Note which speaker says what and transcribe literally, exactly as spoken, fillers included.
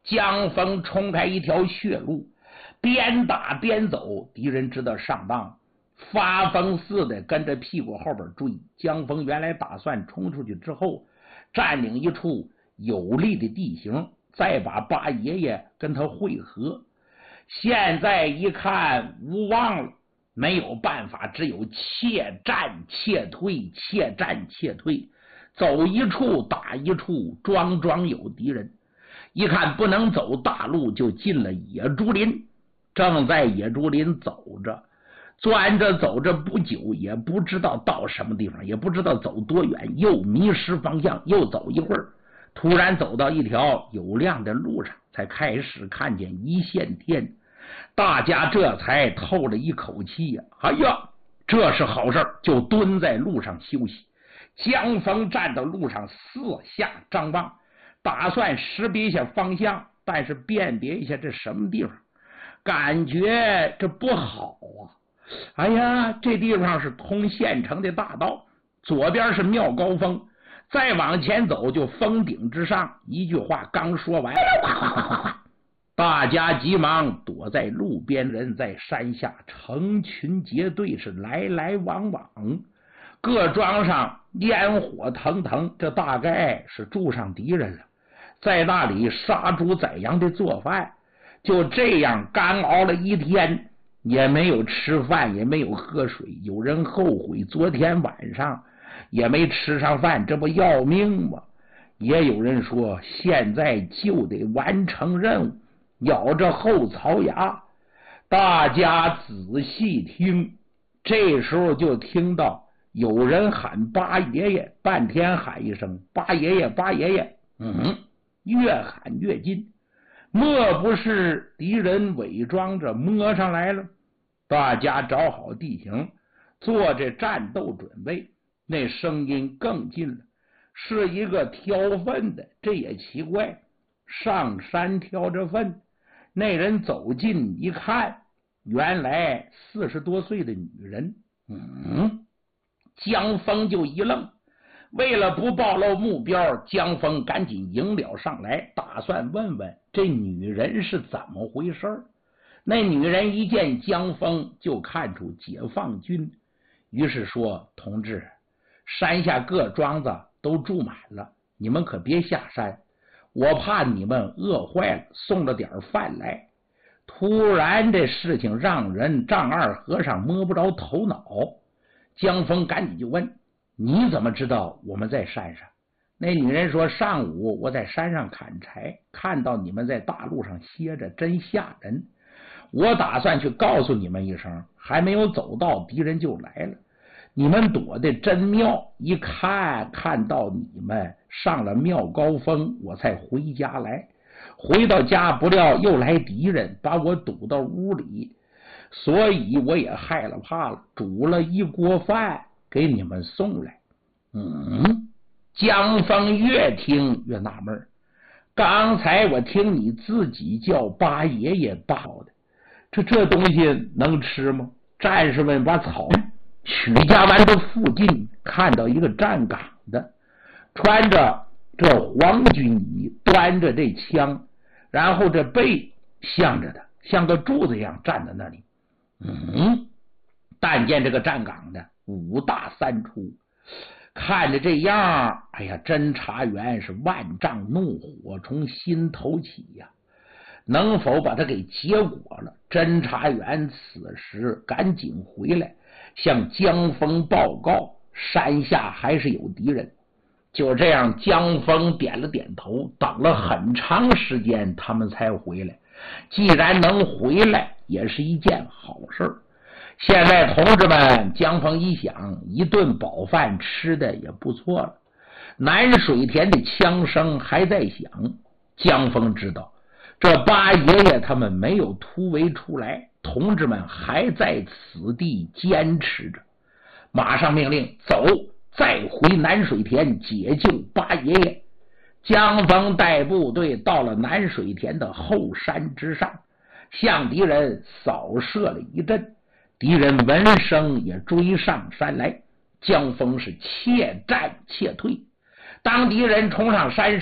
Speaker 1: 江峰冲开一条血路，边打边走，敌人知道上当，发疯似的跟着屁股后边追。江峰原来打算冲出去之后占领一处有利的地形，再把八爷爷跟他会合，现在一看无望了，没有办法，只有怯战怯退，怯战怯退，走一处打一处，桩桩有敌人。一看不能走大路，就进了野竹林。正在野竹林走着，钻着走着不久，也不知道到什么地方，也不知道走多远，又迷失方向，又走一会儿，突然走到一条有亮的路上，才开始看见一线天。大家这才透了一口气呀、啊！哎呀，这是好事，就蹲在路上休息。江峰站到路上，四下张望，打算识别一下方向，但是辨别一下这什么地方，感觉这不好啊！哎呀，这地方是通县城的大道，左边是庙高峰，再往前走就峰顶之上。一句话刚说完，大家急忙躲在路边，人在山下成群结队，是来来往往，各庄上烟火腾腾，这大概是住上敌人了，在那里杀猪宰羊的做饭。就这样干熬了一天，也没有吃饭，也没有喝水。有人后悔昨天晚上也没吃上饭，这不要命吗？也有人说现在就得完成任务，咬着后槽牙。大家仔细听，这时候就听到有人喊八爷爷，半天喊一声八爷爷八爷爷，嗯，越喊越近，莫不是敌人伪装着摸上来了？大家找好地形，做着战斗准备。那声音更近了，是一个挑粪的。这也奇怪，上山挑着粪，那人走近一看，原来四十多岁的女人。嗯，江峰就一愣，为了不暴露目标，江峰赶紧迎了上来，打算问问这女人是怎么回事。那女人一见江峰就看出解放军，于是说：同志，山下各庄子都住满了，你们可别下山，我怕你们饿坏了，送了点饭来。突然这事情让人丈二和尚摸不着头脑。江峰赶紧就问：你怎么知道我们在山上？那女人说：上午我在山上砍柴，看到你们在大路上歇着，真吓人，我打算去告诉你们一声，还没有走到，敌人就来了。你们躲的真妙，一看看到你们上了庙高峰，我才回家来。回到家不料又来敌人，把我堵到屋里，所以我也害了怕了，煮了一锅饭给你们送来。嗯，江峰越听越纳闷，刚才我听你自己叫八爷爷八的，这这东西能吃吗？战士们把草许家湾的附近看到一个站岗的，穿着这黄军衣，端着这枪，然后这背向着的，像个柱子一样站在那里。嗯，但见这个站岗的五大三粗，看着这样，哎呀，侦查员是万丈怒火从心头起呀、啊，能否把他给结果了？侦查员此时赶紧回来向江峰报告，山下还是有敌人。就这样，江峰点了点头，等了很长时间他们才回来。既然能回来，也是一件好事。现在同志们，江峰一想，一顿饱饭吃的也不错了。南水田的枪声还在响，江峰知道这八爷爷他们没有突围出来，同志们还在此地坚持着。马上命令走，再回南水田解救八爷爷。江峰带部队到了南水田的后山之上，向敌人扫射了一阵。敌人闻声也追上山来，江峰是怯战怯退。当敌人冲上山